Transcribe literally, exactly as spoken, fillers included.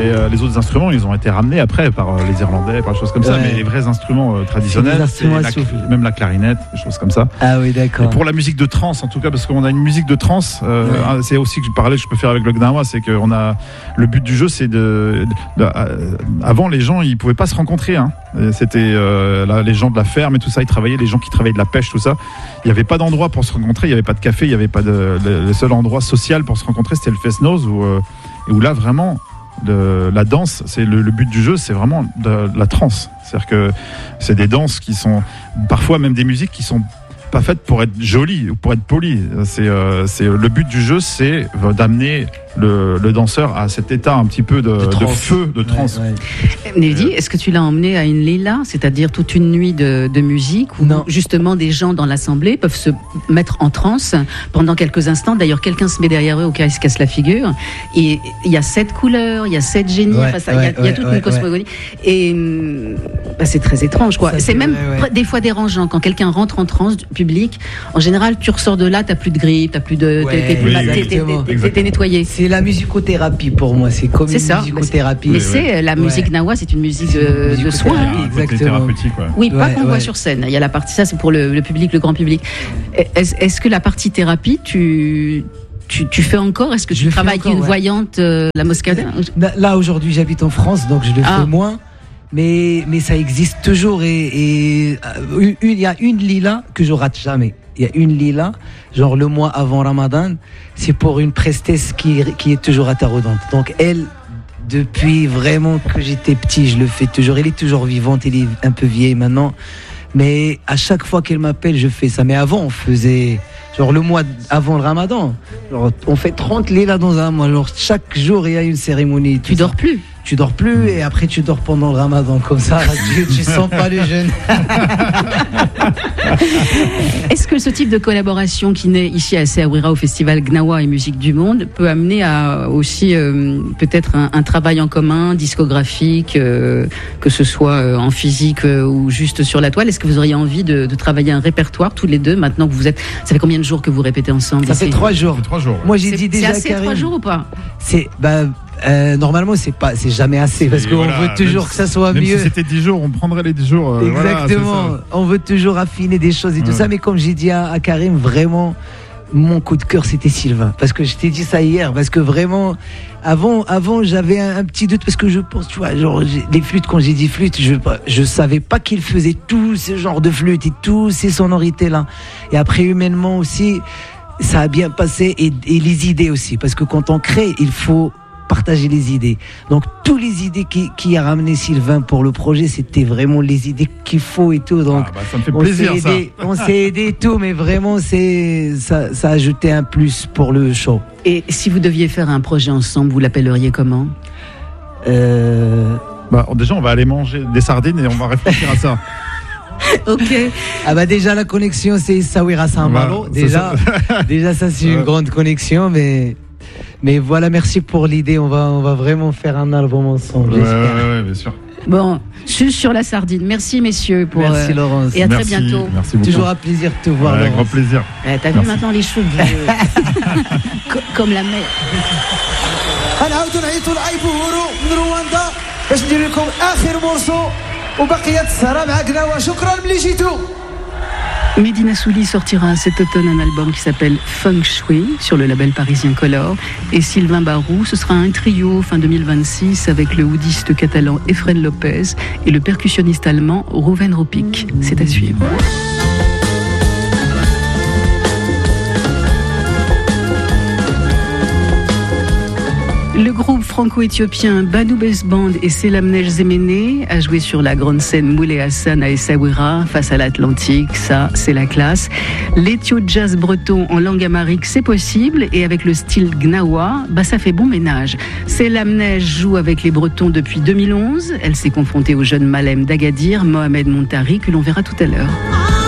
euh, les autres instruments, ils ont été ramenés après par euh, les Irlandais, par des choses comme ouais. ça, mais les vrais instruments euh, traditionnels, c'est la, même la clarinette, des choses comme ça. Ah oui, d'accord. Et pour la musique de trance, en tout cas, parce qu'on a une musique de trance, euh, ouais. c'est aussi que je parlais, que je peux faire avec le gnawa, c'est que on a le but du jeu, c'est de, de, de euh, avant les gens, ils pouvaient pas se rencontrer. Hein. C'était euh, là, les gens de la ferme et tout ça, ils travaillaient, les gens qui travaillaient de la pêche, tout ça. Il y avait pas d'endroit pour se rencontrer, il y avait pas de café, il y avait pas de le, le seul endroit social pour se rencontrer, c'était le Fest-Noz où euh, où là vraiment de, la danse, c'est le, le but du jeu, c'est vraiment de, de la trance. C'est-à-dire que c'est des danses qui sont parfois même des musiques qui sont pas faites pour être jolies ou pour être polies. C'est, euh, c'est le but du jeu, c'est d'amener le, le danseur à cet état un petit peu de, de, de feu, de transe. Ouais, ouais. Nelly, est-ce que tu l'as emmené à une lila, c'est-à-dire toute une nuit de, de musique où non. justement des gens dans l'assemblée peuvent se mettre en transe pendant quelques instants. D'ailleurs, quelqu'un se met derrière eux au cas où il se casse la figure. Et il y a sept couleurs, il y a sept génies, ouais, enfin, ça, ouais, il, y a, ouais, il y a toute ouais, une cosmogonie. Ouais. Et bah, c'est très étrange, quoi. Ça, c'est, c'est même vrai, ouais. des fois dérangeant quand quelqu'un rentre en transe public. En général, tu ressors de là, t'as plus de grippe, t'as plus de, ouais, t'es, t'es, oui, t'es, t'es, t'es, t'es, t'es nettoyé. C'est la musicothérapie pour moi, c'est comme c'est une ça, musicothérapie. Mais c'est, c'est la musique ouais. Nawa, c'est une musique de, de soins. Exactement. Ouais. Oui, pas ouais, qu'on ouais. voit sur scène. Il y a la partie, ça c'est pour le, le public, le grand public. Est-ce, est-ce que la partie thérapie, tu Tu, tu fais encore? Est-ce que tu travailles avec une ouais. voyante, euh, la Moscada? Là aujourd'hui, j'habite en France, donc je le ah. fais moins. Mais mais ça existe toujours et et il y a une lila que je rate jamais. Il y a une lila, genre le mois avant Ramadan, c'est pour une prestesse qui, qui est toujours atarodante. Donc elle, depuis vraiment que j'étais petit, je le fais toujours. Elle est toujours vivante, elle est un peu vieille maintenant. Mais à chaque fois qu'elle m'appelle, je fais ça. Mais avant, on faisait, genre le mois avant le Ramadan, genre, on fait trente lilas dans un mois. Genre chaque jour, il y a une cérémonie. Tu dors plus Tu dors plus et après tu dors pendant le Ramadan comme ça, tu, tu sens pas le jeûne. Est-ce que ce type de collaboration qui naît ici à Essaouira au festival Gnawa et Musique du Monde peut amener à aussi euh, peut-être un, un travail en commun, discographique, euh, que ce soit euh, en physique euh, ou juste sur la toile? Est-ce que vous auriez envie de, de travailler un répertoire tous les deux maintenant que vous êtes? Ça fait combien de jours que vous répétez ensemble? Ça fait trois jours. trois jours. Moi j'ai c'est, dit déjà. C'est assez Karim, trois jours ou pas? C'est bah. Euh, normalement, c'est pas, c'est jamais assez parce qu'on voilà, veut toujours même, que ça soit même mieux. Si c'était dix jours, on prendrait les dix jours. Euh, Exactement. Voilà, on veut toujours affiner des choses et tout ouais. ça. Mais comme j'ai dit à, à Karim, vraiment, mon coup de cœur, c'était Sylvain. Parce que je t'ai dit ça hier. Parce que vraiment, avant, avant, j'avais un, un petit doute parce que je pense, tu vois, genre les flûtes. Quand j'ai dit flûte, je, je savais pas qu'il faisait tout ce genre de flûte et toutes ces sonorités là. Et après, humainement aussi, ça a bien passé et, et les idées aussi. Parce que quand on crée, il faut partager les idées. Donc, toutes les idées qui, qui a ramené Sylvain pour le projet, c'était vraiment les idées qu'il faut et tout. Donc, ah bah, ça me fait plaisir, on s'est aidé, ça. On s'est aidé et tout, mais vraiment, c'est, ça, ça a ajouté un plus pour le show. Et si vous deviez faire un projet ensemble, vous l'appelleriez comment? euh... bah, déjà, on va aller manger des sardines et on va réfléchir à ça. Ok. Ah bah déjà la connexion c'est Essaouira Saint-Malo. Bah, déjà, ça. déjà ça c'est une ouais. grande connexion, mais mais voilà, merci pour l'idée. On va on va vraiment faire un album ensemble. Ouais, j'espère. Ouais, ouais, bien sûr. Bon, juste sur la sardine. Merci messieurs pour. Merci euh, Laurence. Et à merci, très bientôt. Merci beaucoup. Toujours un plaisir de te voir. Ouais, Laurence. Grand plaisir. Euh, t'as merci. Vu maintenant les cheveux comme la mer. Medina Souli sortira cet automne un album qui s'appelle Feng Shui sur le label parisien Color, et Sylvain Barou, ce sera un trio fin deux mille vingt-six avec le oudiste catalan Efren Lopez et le percussionniste allemand Rouven Ropik. C'est à suivre. Le groupe franco-éthiopien Badou Best Band et Selamnej Zemene a joué sur la grande scène Moulay Hassan à Essaouira face à l'Atlantique. Ça, c'est la classe. L'éthio jazz breton en langue amharique, c'est possible. Et avec le style Gnawa, bah, ça fait bon ménage. Selamnej joue avec les Bretons depuis deux mille onze. Elle s'est confrontée au jeune Malem d'Agadir, Mohamed Montari, que l'on verra tout à l'heure.